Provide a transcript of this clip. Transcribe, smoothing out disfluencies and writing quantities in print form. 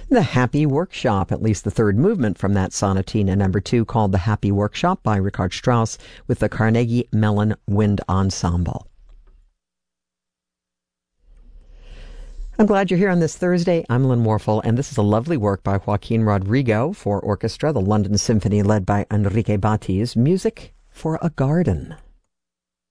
The Happy Workshop, at least the third movement from that Sonatina number 2 called The Happy Workshop by Richard Strauss with the Carnegie Mellon Wind Ensemble. I'm glad you're here on this Thursday. I'm Lynn Warfel, and this is a lovely work by Joaquin Rodrigo for orchestra, the London Symphony led by Enrique Batiz, Music for a Garden.